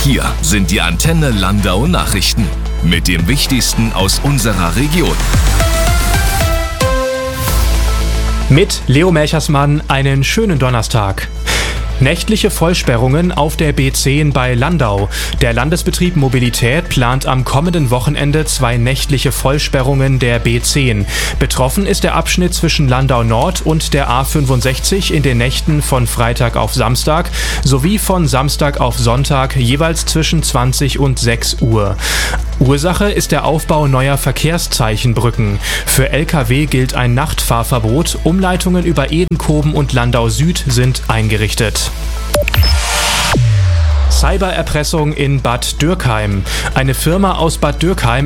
Hier sind die Antenne Landau Nachrichten mit dem Wichtigsten aus unserer Region. Mit Leo Melchersmann einen schönen Donnerstag. Nächtliche Vollsperrungen auf der B10 bei Landau. Der Landesbetrieb Mobilität plant am kommenden Wochenende 2 nächtliche Vollsperrungen der B10. Betroffen ist der Abschnitt zwischen Landau Nord und der A65 in den Nächten von Freitag auf Samstag sowie von Samstag auf Sonntag jeweils zwischen 20 und 6 Uhr. Ursache ist der Aufbau neuer Verkehrszeichenbrücken. Für Lkw gilt ein Nachtfahrverbot. Umleitungen über Edenkoben und Landau Süd sind eingerichtet. Cybererpressung in Bad Dürkheim. Eine Firma aus Bad Dürkheim